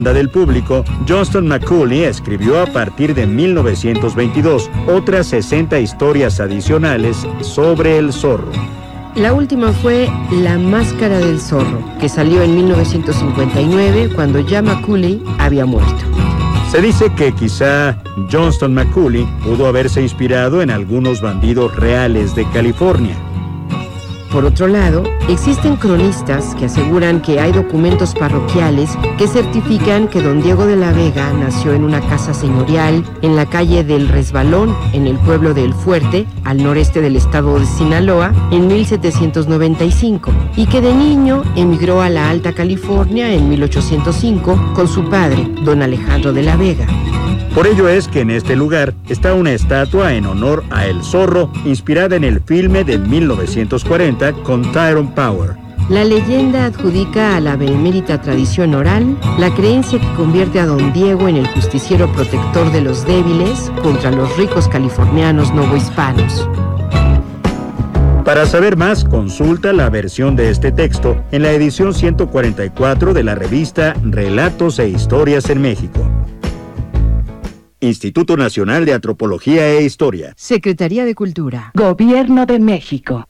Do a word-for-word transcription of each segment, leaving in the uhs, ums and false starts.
del público, Johnston Macaulay escribió a partir de mil novecientos veintidós otras sesenta historias adicionales sobre el zorro. La última fue La Máscara del Zorro, que salió en mil novecientos cincuenta y nueve, cuando ya Macaulay había muerto. Se dice que quizá Johnston Macaulay pudo haberse inspirado en algunos bandidos reales de California. Por otro lado, existen cronistas que aseguran que hay documentos parroquiales que certifican que don Diego de la Vega nació en una casa señorial en la calle del Resbalón, en el pueblo de El Fuerte, al noreste del estado de Sinaloa, en mil setecientos noventa y cinco, y que de niño emigró a la Alta California en mil ochocientos cinco con su padre, don Alejandro de la Vega. Por ello es que en este lugar está una estatua en honor a El Zorro, inspirada en el filme de mil novecientos cuarenta con Tyrone Power. La leyenda adjudica a la benemérita tradición oral la creencia que convierte a don Diego en el justiciero protector de los débiles contra los ricos californianos novohispanos. Para saber más, consulta la versión de este texto en la edición ciento cuarenta y cuatro de la revista Relatos e Historias en México. Instituto Nacional de Antropología e Historia. Secretaría de Cultura. Gobierno de México.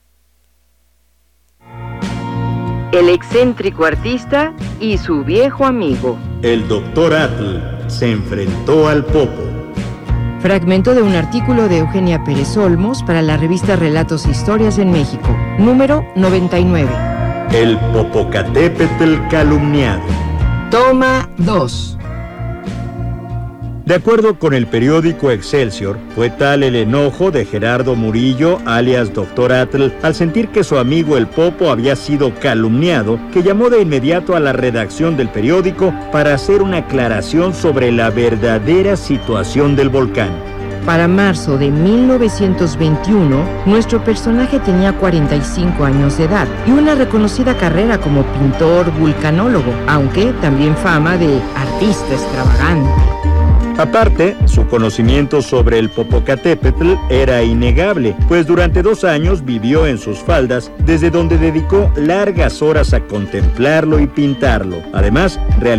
El excéntrico artista y su viejo amigo. El doctor Atl se enfrentó al Popo. Fragmento de un artículo de Eugenia Pérez Olmos para la revista Relatos e Historias en México, número noventa y nueve. El Popocatépetl calumniado. Toma dos. De acuerdo con el periódico Excelsior, fue tal el enojo de Gerardo Murillo, alias doctor Atl, al sentir que su amigo el Popo había sido calumniado, que llamó de inmediato a la redacción del periódico para hacer una aclaración sobre la verdadera situación del volcán. Para marzo de mil novecientos veintiuno, nuestro personaje tenía cuarenta y cinco años de edad y una reconocida carrera como pintor vulcanólogo, aunque también fama de artista extravagante. Aparte, su conocimiento sobre el Popocatépetl era innegable, pues durante dos años vivió en sus faldas, desde donde dedicó largas horas a contemplarlo y pintarlo. Además, realizó